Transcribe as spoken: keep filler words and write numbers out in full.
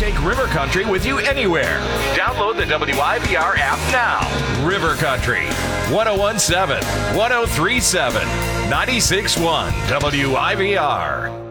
take River Country with you anywhere. Download the W I V R app now. River Country, one oh one point seven, one oh three point seven, ninety-six point one W I V R.